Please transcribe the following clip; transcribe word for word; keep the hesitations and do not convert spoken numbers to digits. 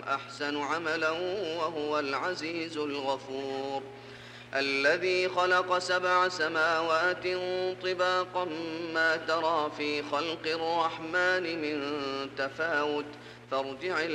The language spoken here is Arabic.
أحسن عملا وهو العزيز الغفور. الذي خلق سبع سماوات طباقا ما ترى في خلق الرحمن من تفاوت فارجع